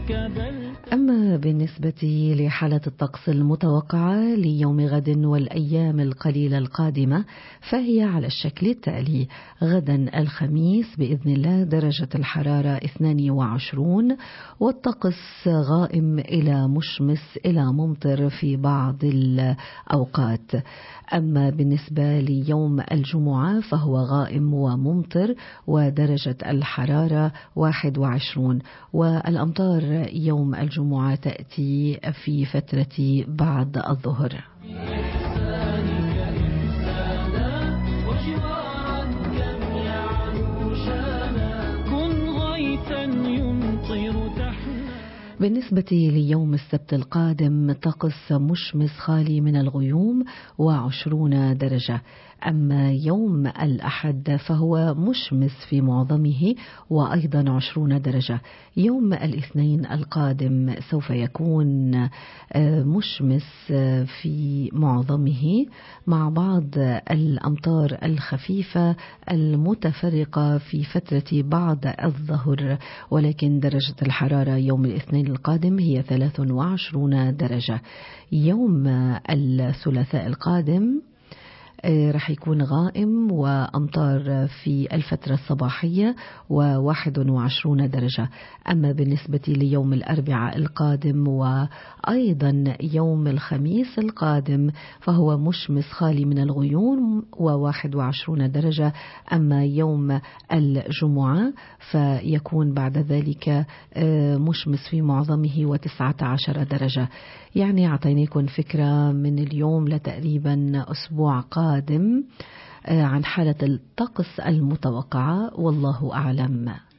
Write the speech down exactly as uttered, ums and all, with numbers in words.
أما بالنسبة لحالة الطقس المتوقعة ليوم غد والأيام القليلة القادمة فهي على الشكل التالي: غدا الخميس بإذن الله درجة الحرارة اثنين وعشرين، والطقس غائم إلى مشمس إلى ممطر في بعض الأوقات. أما بالنسبة ليوم الجمعة فهو غائم وممطر ودرجة الحرارة واحد وعشرين، والأمطار يوم الجمعة تأتي في فترة بعد الظهر. بالنسبة ليوم السبت القادم طقس مشمس خالي من الغيوم وعشرون درجة. أما يوم الأحد فهو مشمس في معظمه وأيضا عشرون درجة. يوم الاثنين القادم سوف يكون مشمس في معظمه مع بعض الأمطار الخفيفة المتفرقة في فترة بعد الظهر، ولكن درجة الحرارة يوم الاثنين القادم هي ثلاث وعشرون درجة. يوم الثلاثاء القادم رح يكون غائم وأمطار في الفترة الصباحية وواحد وعشرون درجة. أما بالنسبة ليوم الأربعاء القادم وأيضا يوم الخميس القادم فهو مشمس خالي من الغيوم وواحد وعشرون درجة. أما يوم الجمعة فيكون بعد ذلك مشمس في معظمه وتسعة عشر درجة. يعني أعطيناكم فكرة من اليوم لتقريبا أسبوع قادم عن حالة الطقس المتوقعة، والله أعلم.